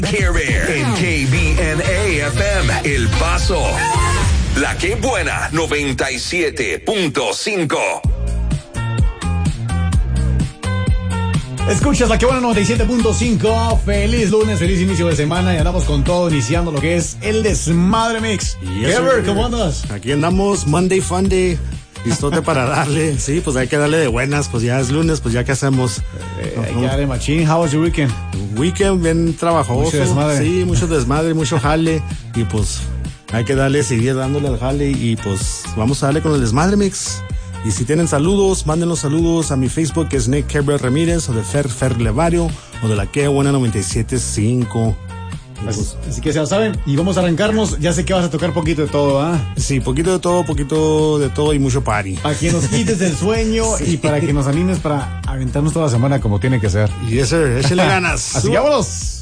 Care Bear en KBNA FM El Paso. La que buena 97.5. Escuchas La que buena 97.5. Feliz lunes, feliz inicio de semana y andamos con todo iniciando lo que es el Desmadre Mix. Ever, ¿cómo andas? Aquí andamos, Monday Funday. Listote para darle, sí, pues hay que darle de buenas, pues ya es lunes, pues ya que hacemos. Hay que darle machín. How was your weekend? Weekend bien trabajoso. Mucho desmadre. Sí, mucho desmadre, mucho jale. Y pues hay que darle, seguir dándole al jale. Y pues vamos a darle con el Desmadre Mix. Y si tienen saludos, manden los saludos a mi Facebook, que es Nick Kerber Ramírez, o de Fer Levario, o de la que buena 97.5. Así que ya saben, y vamos a arrancarnos. Ya sé que vas a tocar poquito de todo, ¿ah? Sí, poquito de todo y mucho party. Para que nos quites el sueño y para que nos animes para aventarnos toda la semana como tiene que ser. Y ese, échale ganas. Así que vámonos.